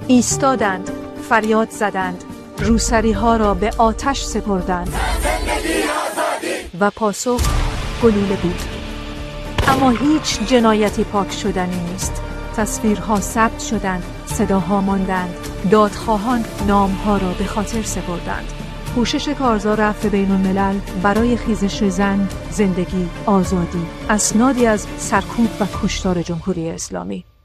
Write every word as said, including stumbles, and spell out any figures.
ایستادند، فریاد زدند، روسری ها را به آتش سپردند و پاسخ گلوله بود. اما هیچ جنایتی پاک شدنی نیست. تصویرها ثبت شدند، صداها ماندند، دادخواهان نامها را به خاطر سپردند. کوشش کارزار عفو بین الملل برای خیزش زن، زندگی، آزادی، اسنادی از سرکوب و کشتار جمهوری اسلامی.